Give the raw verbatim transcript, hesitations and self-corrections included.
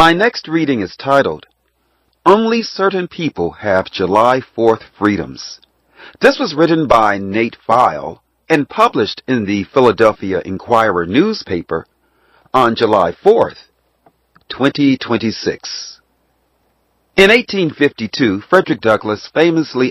My next reading is titled, Only Certain People Have July fourth Freedoms. This was written by Nate File and published in the Philadelphia Inquirer newspaper on July fourth, twenty twenty-six. In eighteen fifty-two, Frederick Douglass famously